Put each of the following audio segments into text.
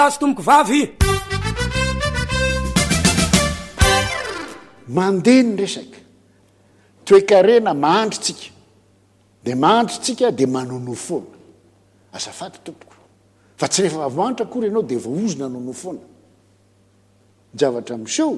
azo tomboko vavy mandeha ny resaka toekarena mahandrotsika de mahandrotsika de manonofona azafady tompoko fa tsy rehefa vavantra akory ianao de voaozona nonofona javatra miseho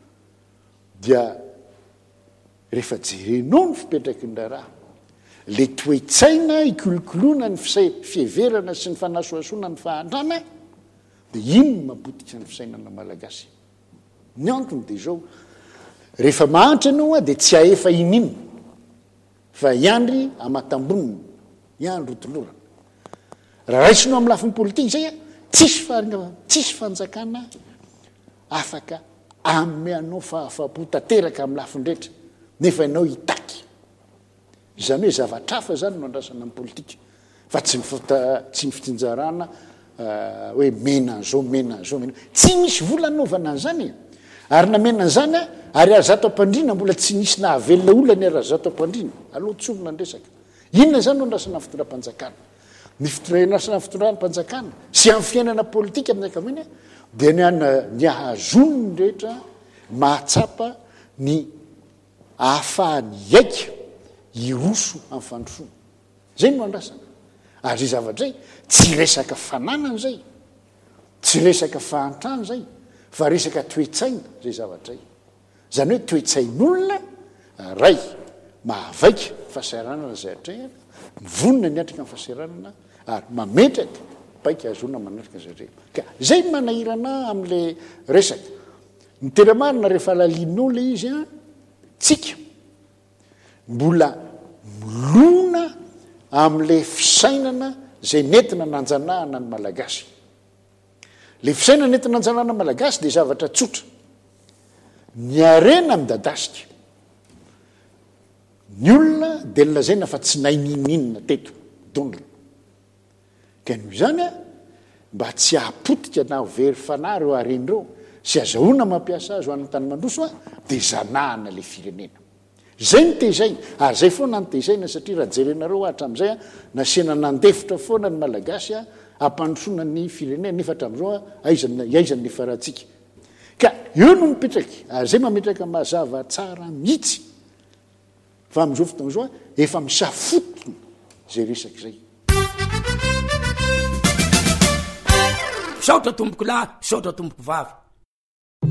dia rehefa jerenao ny fipetraky ny raha le toetsaina ikolokoloana ny fieverana sy ny fanasoasoana ny fahantrana de ino mapotika ny fisainana malagasy ny antony de zao rehefa mahantra ianao a de tsy aefa inino fa iandry amatamboniny iandro otolorana raha raisinao amin'ny lafin'ny politika zay a tsisy fanjakana afaka ameanao fahafapo tanteraka amin'ny lafindrehetra nefa ianao hitaky izany hoe zavatrafa zany no andrasana amin'ny politika fa tsy ny fitinjarana hoe mena zao tsy misy vola naovana an'izany ary namena an'izany a ary arazato ampandrina mbola tsy nisy nahavelona olany arazato ampandrina aloha tsovona ny resaka inona zany no andrasana fitondram-panjakana ny fitondrasana fitondram-panjakana sy amin'ny fiainana politika amin'ny akaminy dia ny ahazony ny rehetra mahatsapa ny ahafahany aika iroso amin'ny fandrosoana zay no andrasana ary zavatra zay tsy resaka fananana zay tsy resaka fahantrano zay fa resaka toetsaina zay zavatra zay zany hoe toetsain'olona ray mahavaika fahasahiranana zay atrehana mivonina ny atrika amin'ny fahasahiranana ary mametraka baika azona manatrika zay ka zay manahirana amin'le resaka ny tena marina rehefa alalinao le izy a tsika mbola milona amin'le fisainana zay nentina nanjanahana ny malagasy le fisainana nentina nanjanahana malagasy de zavatra tsotra ny arena midadasika ny olona de lazaina fa tsy naininina teto dondrona ka noho izany a mba tsy hahapotika na very fanahy reo arenyreo sy azahoana mampiasa azy ho an'ny tany mandroso a de zanahana le firenena zay ny tezaina ary zay foana ny tezaina satria raha jerenareo hatram'izay a nasiana nandefitra foana ny malagasy a ampandrosoana ny firenena nefa hatram'izao a aizany farahantsika ka eo no mipetraky ary zay mametraka mazava tsara mihitsy fa am'izao fotoana zao a efa misafotony zay resaky zay saotra tomboko lahy saotra tomboko vavy